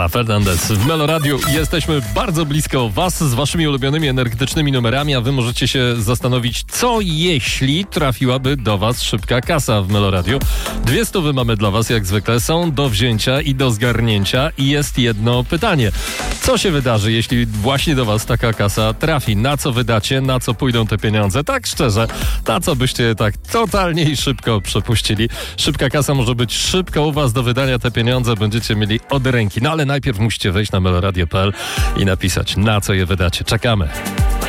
Ella Fernandez w Meloradiu. Jesteśmy bardzo blisko Was z Waszymi ulubionymi energetycznymi numerami, a Wy możecie się zastanowić, co jeśli trafiłaby do Was szybka kasa w Meloradiu. 200 mamy dla Was, jak zwykle, są do wzięcia i do zgarnięcia i jest jedno pytanie. Co się wydarzy, jeśli właśnie do Was taka kasa trafi? Na co wydacie? Na co pójdą te pieniądze? Tak szczerze, na co byście tak totalnie i szybko przepuścili? Szybka kasa może być szybko u Was do wydania, te pieniądze będziecie mieli od ręki. No ale najpierw musicie wejść na meloradio.pl i napisać, na co je wydacie. Czekamy.